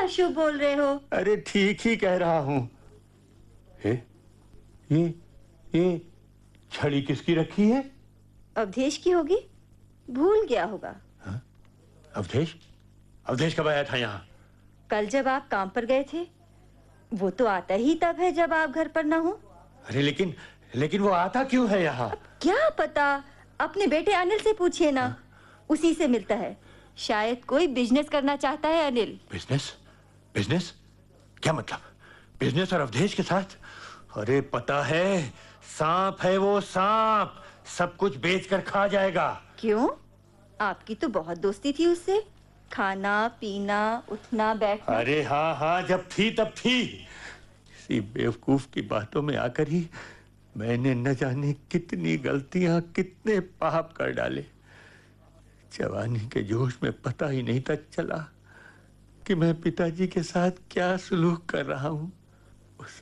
अशुभ बोल रहे हो? अरे ठीक ही कह रहा हूँ। ये छड़ी किसकी रखी है? अवधेश की होगी, भूल गया होगा। हाँ? अवधेश? अवधेश कब आया था यहाँ? कल जब आप काम पर गए थे। वो तो आता ही तब है जब आप घर पर ना हो। अरे लेकिन वो आता क्यों है यहाँ? क्या पता, अपने बेटे अनिल से पूछिए ना। हाँ? उसी से मिलता है। शायद कोई बिजनेस करना चाहता है अनिल। बिजनेस? बिजनेस? क्या मतलब? बिजनेस और अवधेश के साथ? अरे पता है, सांप है वो, सांप सब कुछ बेचकर खा जाएगा। क्यों? आपकी तो बहुत दोस्ती थी उससे, खाना पीना उठना बैठना। अरे हाँ, जब थी तब थी। इसी बेवकूफ की बातों में आकर ही मैंने न जाने कितनी गलतियां, कितने पाप कर डाले। जवानी के जोश में पता ही नहीं था चला कि मैं पिताजी के साथ क्या सलूक कर रहा हूं। उस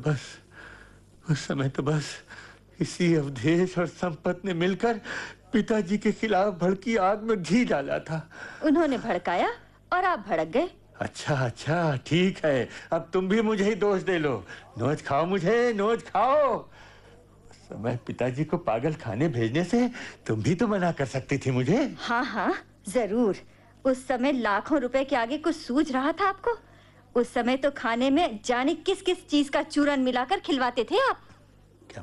समय तो बस इसी अवधेश और संपत ने मिलकर पिताजी के खिलाफ भड़की आग में घी डाला था। उन्होंने भड़काया और आप भड़क गए। अच्छा, ठीक है, अब तुम भी मुझे ही दोष दे लो। नोच खाओ मुझे, नोच खाओ। उस समय पिताजी को पागल खाने भेजने से तुम भी तो मना कर सकती थी मुझे। हाँ, जरूर। उस समय लाखों रुपए के आगे कुछ सूझ रहा था आपको? उस समय तो खाने में जाने किस किस चीज का चूरन मिलाकर खिलवाते थे आप। क्या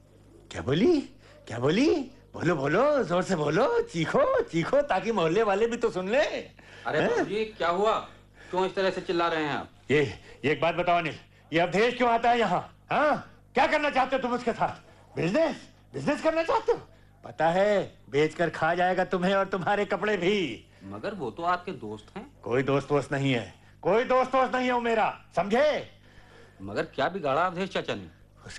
बोली? बोलो, जोर से बोलो, चीखो ताकि मोहल्ले वाले भी तो सुन ले। अरे बाबूजी, क्या हुआ? क्यों इस तरह से चिल्ला रहे हैं आप? ये एक बात बताओ अनिल, ये अवधेश क्यों आता है यहाँ? हाँ, क्या करना चाहते हो तुम उसके साथ? बिजनेस करना चाहते हो? पता है बेचकर खा जाएगा तुम्हें और तुम्हारे कपड़े भी। मगर वो तो आपके दोस्त हैं। कोई दोस्त नहीं है वो मेरा, समझे? मगर क्या बिगाड़ा अवधेश चाचा ने?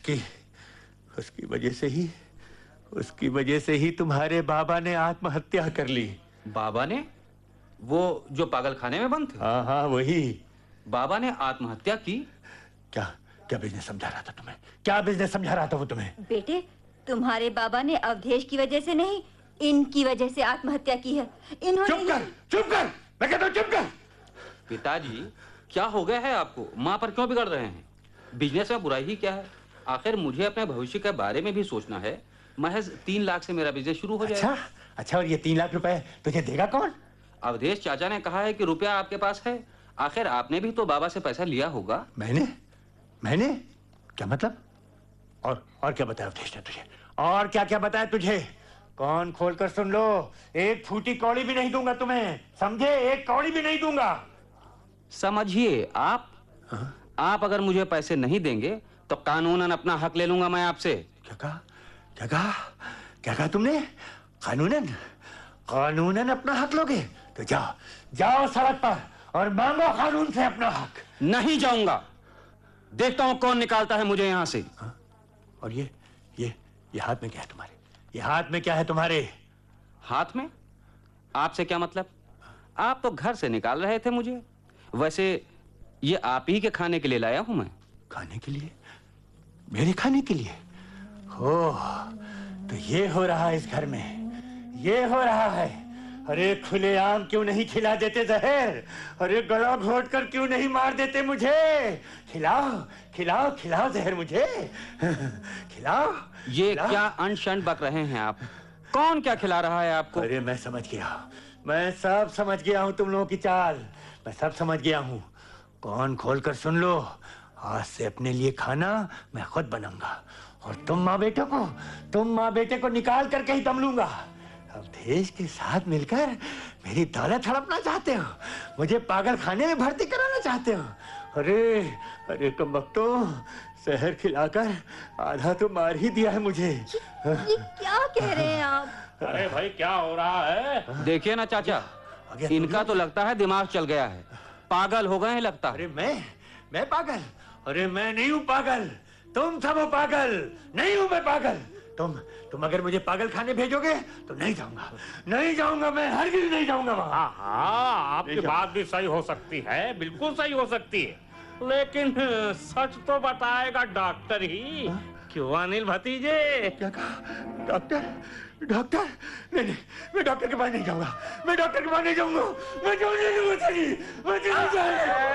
उसकी वजह से ही तुम्हारे बाबा ने आत्महत्या कर ली। बाबा ने? वो जो पागल खाने में बंद थे? हाँ, वही। बाबा ने आत्महत्या की? क्या बिजनेस समझा रहा था तुम्हें? क्या बिजनेस समझा रहा था वो तुम्हें? बेटे, तुम्हारे बाबा ने अवधेश की वजह से नहीं, इनकी वजह से आत्महत्या की है। इन्होंने चुप कर, मैं कहता हूँ चुप कर। पिताजी, क्या हो गया है आपको? माँ पर क्यों बिगड़ रहे हैं? बिजनेस में बुराई ही क्या है? आखिर मुझे अपने भविष्य के बारे में भी सोचना है। महज 3 लाख से मेरा बिजनेस शुरू हो जाएगा। अच्छा, और ये 3 लाख रुपए तुझे देगा कौन? अवधेश चाचा ने कहा है कि रुपया आपके पास है। आखिर आपने भी तो बाबा से पैसा लिया होगा। मैंने? क्या मतलब? और क्या बताया अवधेश ने तुझे? और क्या बताया तुझे? कौन खोलकर सुन लो, एक फूटी कौड़ी भी नहीं दूंगा तुम्हें, समझे? एक कौड़ी भी नहीं दूंगा। समझिए आप अगर मुझे पैसे नहीं देंगे तो कानूनन अपना हक ले लूंगा मैं आपसे। क्या कहा तुमने? कानूनन अपना हक लोगे? तो जाओ सड़क पर और मांगो कानून से अपना हक। नहीं जाऊंगा, देखता हूं कौन निकालता है मुझे यहां से। और ये हाथ में क्या है तुम्हारे? ये हाथ में क्या है तुम्हारे? हाथ में? आपसे क्या मतलब? आप तो घर से निकाल रहे थे मुझे। वैसे ये आप ही के खाने के लिए लाया हूं मैं। खाने के लिए? मेरे खाने के लिए? तो ये हो रहा है इस घर में, ये हो रहा है। अरे खुलेआम क्यों नहीं खिला देते जहर? अरे गला घोट कर क्यों नहीं मार देते मुझे? खिलाओ जहर मुझे, खिलाओ। ये क्या अनशन बक रहे हैं आप? कौन क्या खिला रहा है आपको? अरे मैं समझ गया, मैं सब समझ गया हूँ तुम लोगों की चाल, मैं सब समझ गया हूँ। कौन खोल कर सुन लो, आज से अपने लिए खाना मैं खुद बनाऊंगा और तुम माँ बेटे को निकाल करके ही दम लूंगा। अवधेश के साथ मिलकर मेरी दौलत हड़पना चाहते हो, मुझे पागल खाने में भर्ती कराना चाहते हो। अरे कमबख्तों, जहर खिलाकर आधा तो मार ही दिया है मुझे। ये क्या कह रहे हैं आप? अरे भाई क्या हो रहा है? देखिए ना चाचा, इनका तो लगता है दिमाग चल गया है, पागल हो गए हैं लगता है। अरे मैं पागल? अरे मैं नहीं हूँ पागल, तुम सब हो पागल, नहीं हूँ मैं पागल। तुम अगर मुझे पागल खाने भेजोगे तो नहीं जाऊंगा, मैं हरगिज़ नहीं जाऊंगा वहां। हाँ, आपकी बात भी सही हो सकती है, बिल्कुल सही हो सकती है, लेकिन सच तो बताएगा डॉक्टर ही। क्यों अनिल भतीजे? क्या कहा? डॉक्टर? नहीं, मैं डॉक्टर के पास नहीं जाऊंगा, मैं जाऊंगा।